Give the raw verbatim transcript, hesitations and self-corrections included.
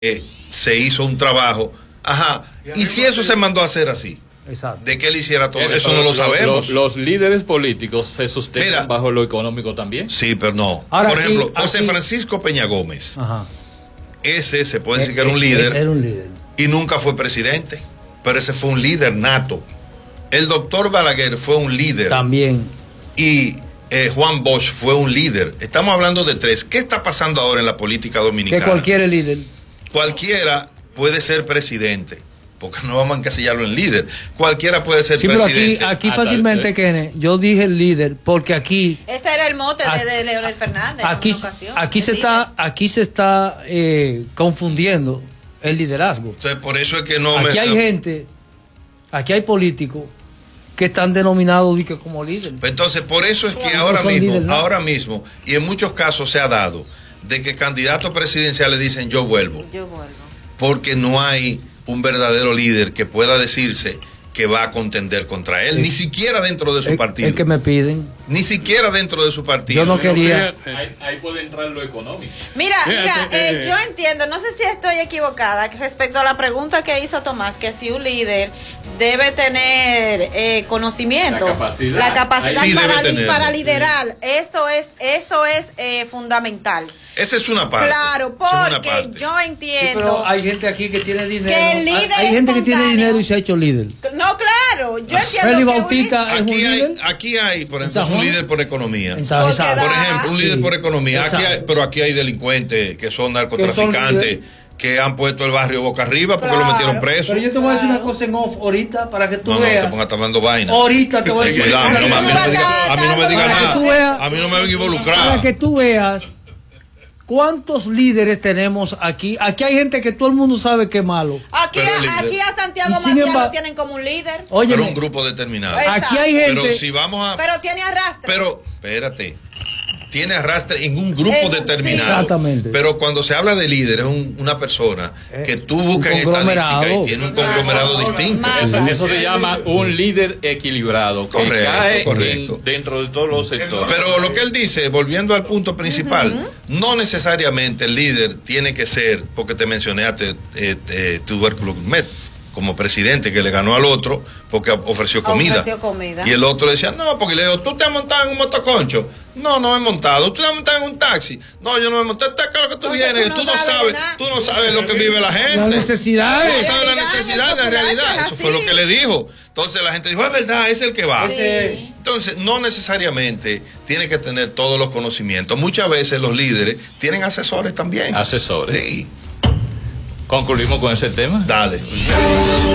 eh, se hizo un trabajo. Ajá. Y si eso se mandó a hacer así, exacto, de que él hiciera todo Pero eso, no lo los, sabemos. Los, los líderes políticos se sustentan Mira, bajo lo económico también. Sí, pero no. Ahora, Por ejemplo, aquí, José aquí, Francisco Peña Gómez. Ajá. Ese se puede decir eh, que era un líder, era un líder. Y nunca fue presidente. Pero ese fue un líder nato. El doctor Balaguer fue un líder. También. Y eh, Juan Bosch fue un líder. Estamos hablando de tres. ¿Qué está pasando ahora en la política dominicana? Que cualquier líder. Cualquiera puede ser presidente, porque no vamos a encasillarlo en líder. Cualquiera puede ser sí, presidente. Pero aquí, aquí fácilmente, Kenneth, yo dije el líder, porque aquí... Ese era el mote aquí, de, de Leonel Fernández aquí, en una ocasión. Aquí se está, aquí se está eh, confundiendo el liderazgo. Entonces, por eso es que no aquí me... hay no, gente, aquí hay políticos que están denominados como líderes. Entonces, por eso es que claro, ahora no mismo, líder, ¿no? ahora mismo, y en muchos casos se ha dado, de que candidatos presidenciales dicen yo vuelvo. Yo vuelvo. Porque no hay un verdadero líder que pueda decirse que va a contender contra él, sí, ni siquiera dentro de su el, partido. El que me piden. Ni siquiera dentro de su partido. Yo no quería. Ahí, ahí puede entrar lo económico. Mira, mira, eh, yo entiendo, no sé si estoy equivocada respecto a la pregunta que hizo Tomás, que si un líder debe tener eh, conocimiento, la capacidad, la capacidad sí, para, debe para tener. liderar, eso es, eso es eh, fundamental. Esa es una parte. Claro, porque parte. yo entiendo. Sí, pero hay gente aquí que tiene dinero. Que el líder hay, hay gente que tiene dinero y se ha hecho líder. No, claro, yo entiendo. Feli que Bautista es un Aquí hay, líder. aquí hay, por ejemplo, un líder por economía. En San, Por San, ejemplo, un líder sí, por economía. Aquí hay, pero aquí hay delincuentes que son narcotraficantes, que, son que han puesto el barrio boca arriba porque claro, lo metieron preso. Pero yo te voy a decir una cosa en off ahorita para que tú no, veas. No, te pongas hablando vaina. Ahorita te voy a decir. Cuidado, a mí no, a mí no me digas a mí no me diga nada. A mí no me ven a involucrar. Para que tú veas cuántos líderes tenemos aquí. Aquí hay gente que todo el mundo sabe que es malo. Aquí, a, aquí a Santiago Matías lo tienen como un líder. Óyeme, pero un grupo determinado. Exacto. Aquí hay gente. Pero si vamos a. Pero tiene arrastre. Pero, espérate. Tiene arrastre en un grupo en, determinado. Sí. Exactamente. Pero cuando se habla de líder, es un, una persona que tú buscas en estadística y tiene un conglomerado no, distinto. Eso, eso se llama un líder equilibrado, que correcto, cae correcto. En, dentro de todos los sectores. Pero lo que él dice, volviendo al punto principal, uh-huh. no necesariamente el líder tiene que ser, porque te mencioné a te, eh, eh, Tubérculo Met como presidente que le ganó al otro porque ofreció comida. ofreció comida. Y el otro decía, no, porque le digo, ¿tú te has montado en un motoconcho? No, no me he montado. ¿Tú te has montado en un taxi? No, yo no me he montado. Está claro que tú no, vienes, tú, tú no sabes, tú no sabes lo que vive la gente. Las necesidades. Tú no sabes la necesidad, la realidad. Eso fue lo que le dijo. Entonces la gente dijo, es verdad, es el que va. Sí. Entonces, no necesariamente tiene que tener todos los conocimientos. Muchas veces los líderes tienen asesores también. Asesores. Sí. ¿Concluimos con ese tema? Dale.